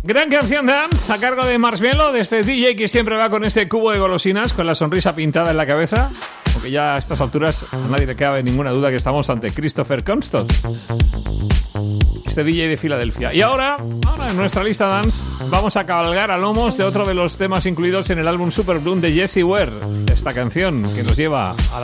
Gran canción dance a cargo de Marshmello, de este DJ que siempre va con ese cubo de golosinas, con la sonrisa pintada en la cabeza. Aunque ya a estas alturas a nadie le cabe ninguna duda que estamos ante Christopher Comstock, este DJ de Filadelfia. Y ahora en nuestra lista dance vamos a cabalgar a lomos de otro de los temas incluidos en el álbum Super Bloom de Jessie Ware. Esta canción que nos lleva a